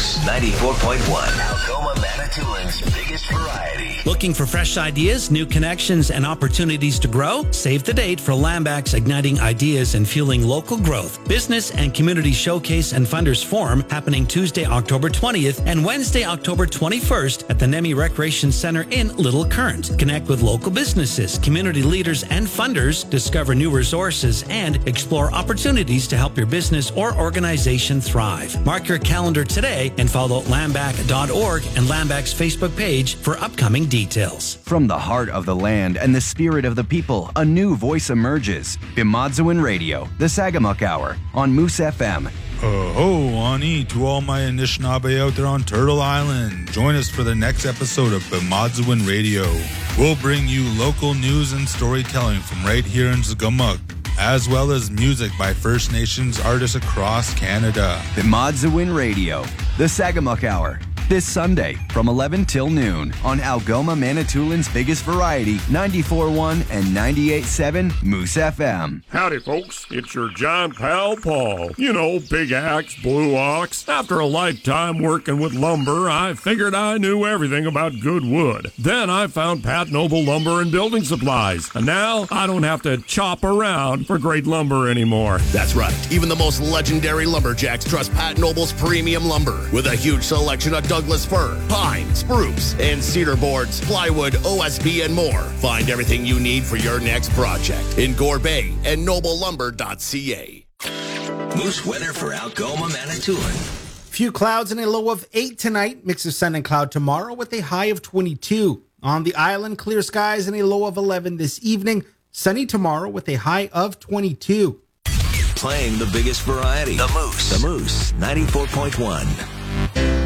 Moose 94.1. Algoma Manitoulин's biggest variety. Looking for fresh ideas, new connections, and opportunities to grow? Save the date for Lambac's Igniting Ideas and Fueling Local Growth Business and Community Showcase and Funders Forum, happening Tuesday, October 20th and Wednesday, October 21st at the Nemi Recreation Center in Little Current. Connect with local businesses, community leaders, and funders, discover new resources, and explore opportunities to help your business or organization thrive. Mark your calendar today and follow lambac.org and Lambac's Facebook page for upcoming details. From the heart of the land and the spirit of the people, a new voice emerges. Bimadzewin Radio, the Sagamuk Hour on Moose FM. Ho, Ani, to all my Anishinaabe out there on Turtle Island. Join us for the next episode of Bimadzewin Radio. We'll bring you local news and storytelling from right here in Sagamuk, as well as music by First Nations artists across Canada. Bimadzewin Radio, the Sagamuk Hour. This Sunday from 11 till noon on Algoma Manitoulin's biggest variety, 94.1 and 98.7 Moose FM. Howdy, folks. It's your giant pal, Paul. You know, Big Axe, Blue Ox. After a lifetime working with lumber, I figured I knew everything about good wood. Then I found Pat Noble Lumber and Building Supplies. And now I don't have to chop around for great lumber anymore. That's right. Even the most legendary lumberjacks trust Pat Noble's premium lumber. With a huge selection of Douglas fir, pine, spruce, and cedar boards, plywood, OSB, and more. Find everything you need for your next project in Gore Bay and noblelumber.ca. Moose weather for Algoma, Manitoulin. Few clouds and a low of 8 tonight. Mix of sun and cloud tomorrow with a high of 22. On the island, clear skies and a low of 11 this evening. Sunny tomorrow with a high of 22. Playing the biggest variety. The Moose 94.1.